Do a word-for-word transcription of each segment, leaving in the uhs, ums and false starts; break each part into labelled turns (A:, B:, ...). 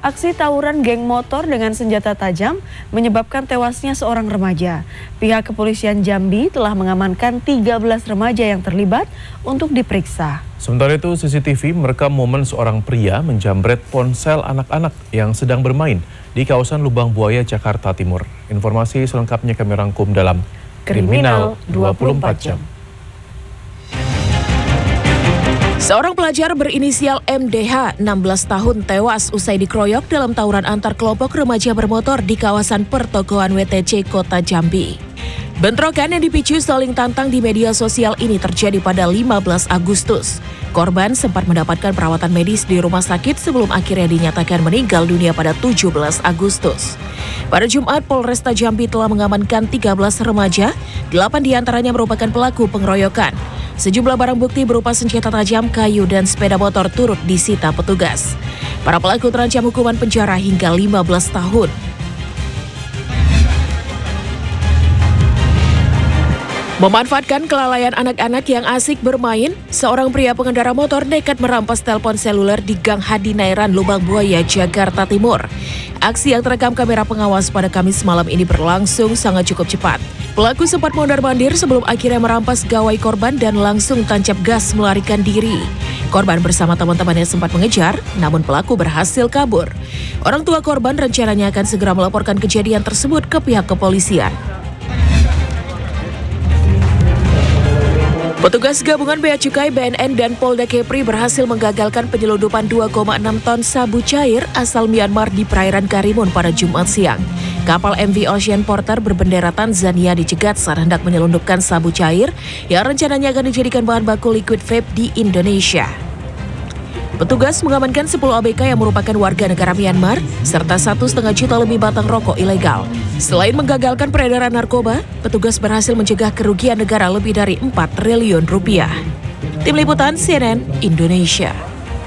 A: Aksi tawuran geng motor dengan senjata tajam menyebabkan tewasnya seorang remaja. Pihak kepolisian Jambi telah mengamankan tiga belas remaja yang terlibat untuk diperiksa.
B: Sementara itu, C C T V merekam momen seorang pria menjamret ponsel anak-anak yang sedang bermain di kawasan Lubang Buaya, Jakarta Timur. Informasi selengkapnya kami rangkum dalam Kriminal dua puluh empat jam.
C: Seorang pelajar berinisial M D H, enam belas tahun, tewas usai dikeroyok dalam tawuran antar kelompok remaja bermotor di kawasan pertokoan W T C Kota Jambi. Bentrokan yang dipicu saling tantang di media sosial ini terjadi pada lima belas Agustus. Korban sempat mendapatkan perawatan medis di rumah sakit sebelum akhirnya dinyatakan meninggal dunia pada tujuh belas Agustus. Pada Jumat, Polresta Jambi telah mengamankan tiga belas remaja, delapan diantaranya merupakan pelaku pengeroyokan. Sejumlah barang bukti berupa senjata tajam, kayu, dan sepeda motor turut disita petugas. Para pelaku terancam hukuman penjara hingga lima belas tahun. Memanfaatkan kelalaian anak-anak yang asik bermain, seorang pria pengendara motor nekat merampas telepon seluler di Gang Hadinairan, Lubang Buaya, Jakarta Timur. Aksi yang terekam kamera pengawas pada Kamis malam ini berlangsung sangat cukup cepat. Pelaku sempat mondar-mandir sebelum akhirnya merampas gawai korban dan langsung tancap gas melarikan diri. Korban bersama teman-temannya sempat mengejar, namun pelaku berhasil kabur. Orang tua korban rencananya akan segera melaporkan kejadian tersebut ke pihak kepolisian. Petugas gabungan Bea Cukai, B N N, dan Polda Kepri berhasil menggagalkan penyelundupan dua koma enam ton sabu cair asal Myanmar di perairan Karimun pada Jumat siang. Kapal M V Ocean Porter berbendera Tanzania dicegat saat hendak menyelundupkan sabu cair yang rencananya akan dijadikan bahan baku liquid vape di Indonesia. Petugas mengamankan sepuluh A B K yang merupakan warga negara Myanmar, serta satu setengah juta lebih batang rokok ilegal. Selain menggagalkan peredaran narkoba, petugas berhasil mencegah kerugian negara lebih dari empat triliun rupiah. Tim Liputan C N N Indonesia.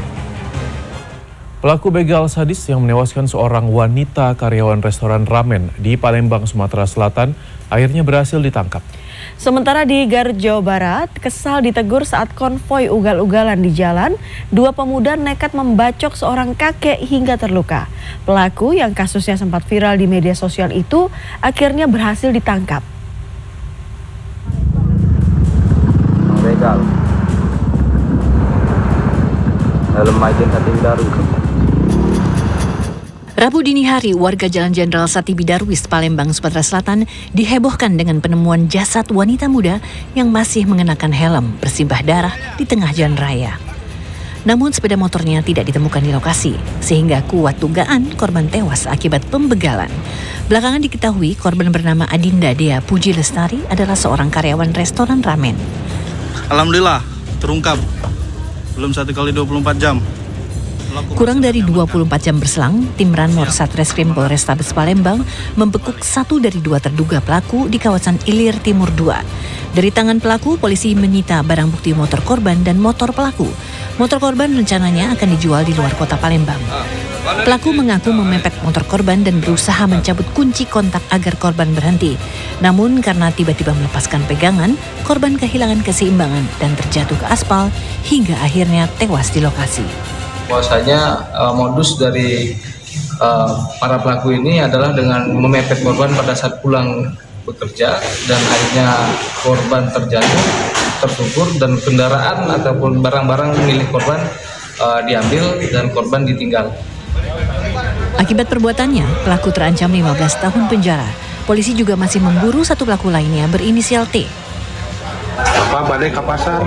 B: Pelaku begal sadis yang menewaskan seorang wanita karyawan restoran ramen di Palembang, Sumatera Selatan, akhirnya berhasil ditangkap.
A: Sementara di Garut, Jawa Barat, kesal ditegur saat konvoi ugal-ugalan di jalan, dua pemuda nekat membacok seorang kakek hingga terluka. Pelaku yang kasusnya sempat viral di media sosial itu akhirnya berhasil ditangkap.
D: Begal. Dalam majen Sati Bidarwis.
E: Rabu dini hari, warga Jalan Jenderal Sati Bidarwis, Palembang, Sumatera Selatan dihebohkan dengan penemuan jasad wanita muda yang masih mengenakan helm bersimbah darah di tengah jalan raya. Namun sepeda motornya tidak ditemukan di lokasi, sehingga kuat dugaan korban tewas akibat pembegalan. Belakangan diketahui korban bernama Adinda Dea Puji Lestari adalah seorang karyawan restoran ramen.
F: Alhamdulillah, terungkap. Belum satu kali dua puluh empat jam.
E: Kurang dari dua puluh empat jam berselang, tim Ranmor Satreskrim Polrestabes Palembang membekuk satu dari dua terduga pelaku di kawasan Ilir Timur dua. Dari tangan pelaku, polisi menyita barang bukti motor korban dan motor pelaku. Motor korban rencananya akan dijual di luar kota Palembang. Pelaku mengaku memepet motor korban dan berusaha mencabut kunci kontak agar korban berhenti. Namun karena tiba-tiba melepaskan pegangan, korban kehilangan keseimbangan dan terjatuh ke aspal hingga akhirnya tewas di lokasi.
G: Bahwasanya uh, modus dari uh, para pelaku ini adalah dengan memepet korban pada saat pulang bekerja dan akhirnya korban terjatuh, terpukul dan kendaraan ataupun barang-barang milik korban uh, diambil dan korban ditinggal.
E: Akibat perbuatannya, pelaku terancam lima belas tahun penjara. Polisi juga masih memburu satu pelaku lainnya berinisial T.
D: Apa balik ke pasar?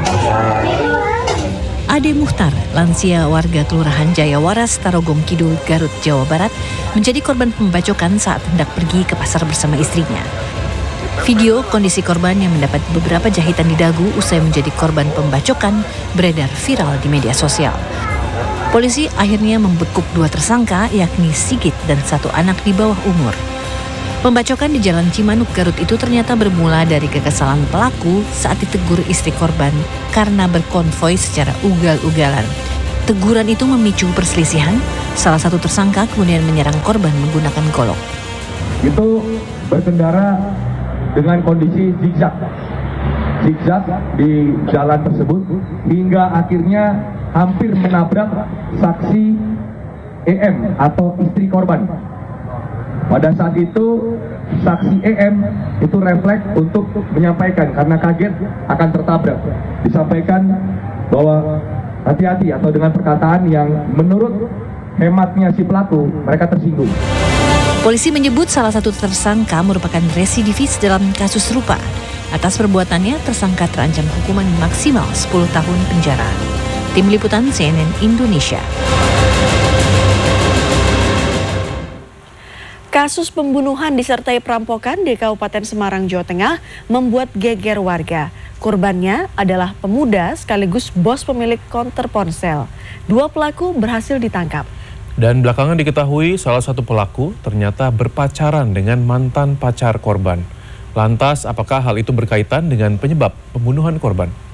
E: Ade Muhtar, lansia warga Kelurahan Jayawaras, Tarogong Kidul, Garut, Jawa Barat, menjadi korban pembacokan saat hendak pergi ke pasar bersama istrinya. Video kondisi korban yang mendapat beberapa jahitan di dagu usai menjadi korban pembacokan beredar viral di media sosial. Polisi akhirnya membekuk dua tersangka, yakni Sigit dan satu anak di bawah umur. Pembacokan di Jalan Cimanuk, Garut itu ternyata bermula dari kekesalan pelaku saat ditegur istri korban karena berkonvoi secara ugal-ugalan. Teguran itu memicu perselisihan, salah satu tersangka kemudian menyerang korban menggunakan golok.
H: Itu berkendara dengan kondisi zigzag, zigzag di jalan tersebut hingga akhirnya hampir menabrak saksi E M atau istri korban. Pada saat itu saksi E M itu refleks untuk menyampaikan karena kaget akan tertabrak. Disampaikan bahwa hati-hati atau dengan perkataan yang menurut hematnya si pelaku mereka tersinggung.
E: Polisi menyebut salah satu tersangka merupakan residivis dalam kasus serupa. Atas perbuatannya, tersangka terancam hukuman maksimal sepuluh tahun penjara. Tim Liputan C N N Indonesia.
A: Kasus pembunuhan disertai perampokan di Kabupaten Semarang, Jawa Tengah membuat geger warga. Korbannya adalah pemuda sekaligus bos pemilik konter ponsel. Dua pelaku berhasil ditangkap.
B: Dan belakangan diketahui salah satu pelaku ternyata berpacaran dengan mantan pacar korban. Lantas apakah hal itu berkaitan dengan penyebab pembunuhan korban?